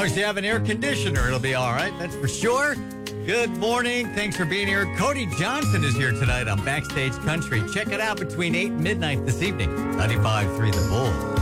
long as you have an air conditioner, it'll be all right. That's for sure. Good morning. Thanks for being here. Cody Johnson is here tonight on Backstage Country. Check it out between 8 and midnight this evening. 95.3 The Bull.